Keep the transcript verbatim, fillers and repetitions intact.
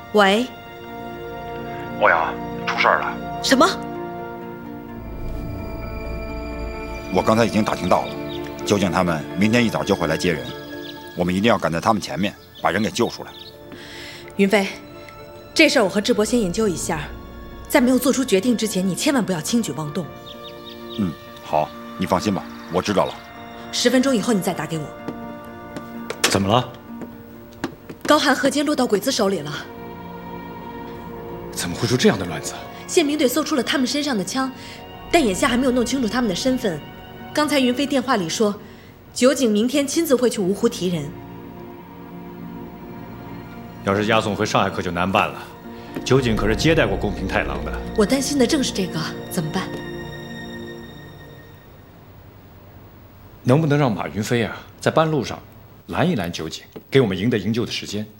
喂， 欧阳，出事儿了。 什么？ 我刚才已经打听到了，酒井他们明天一早就会来接人，我们一定要赶在他们前面，把人给救出来。 云飞，这事儿我和智博先研究一下，在没有做出决定之前，你千万不要轻举妄动。 嗯，好，你放心吧，我知道了。 十分钟以后你再打给我。 怎么了？ 高寒河间落到鬼子手里了。 怎么会出这样的乱子？ 宪兵队搜出了他们身上的枪，但眼下还没有弄清楚他们的身份。刚才云飞电话里说，酒井明天亲自会去芜湖提人。 要是押送回上海，可就难办了。酒井可是接待过宫平太郎的。 我担心的正是这个，怎么办？ 能不能让马云飞啊，在半路上拦一拦酒井，给我们赢得营救的时间？